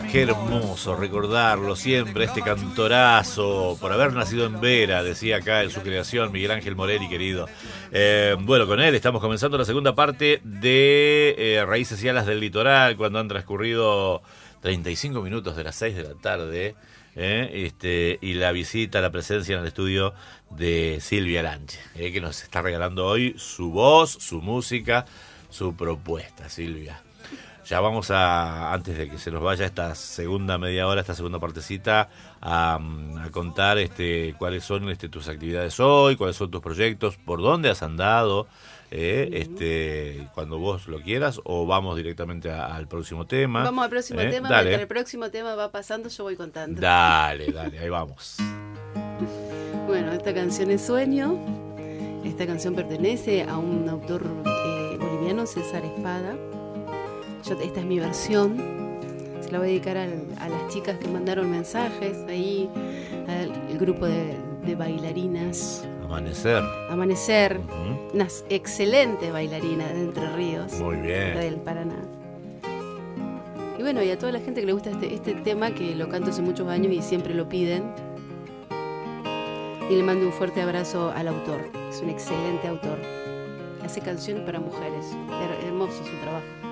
Qué hermoso recordarlo siempre, este cantorazo, por haber nacido en Vera, decía acá en su creación Miguel Ángel Morelli, querido. Bueno, con él estamos comenzando la segunda parte de Raíces y Alas del Litoral, cuando han transcurrido 35 minutos de las 6 de la tarde, y la visita, la presencia en el estudio de Silvia Lange, que nos está regalando hoy su voz, su música, su propuesta, Silvia. Ya vamos a, antes de que se nos vaya esta segunda media hora, esta segunda partecita, a contar cuáles son tus actividades hoy, cuáles son tus proyectos, por dónde has andado, cuando vos lo quieras, o vamos directamente al próximo tema. Vamos al próximo tema, dale. mientras el próximo tema va pasando yo voy contando. Dale, ahí vamos. Bueno, esta canción es Sueño. Esta canción pertenece a un autor boliviano, César Espada. Esta es mi versión. Se la voy a dedicar a las chicas que mandaron mensajes ahí, al grupo de bailarinas Amanecer, unas excelentes bailarinas de Entre Ríos. Muy bien. Del Paraná. Y bueno, y a toda la gente que le gusta este tema, que lo canto hace muchos años y siempre lo piden. Y le mando un fuerte abrazo al autor. Es un excelente autor. Hace canciones para mujeres. Hermoso su trabajo.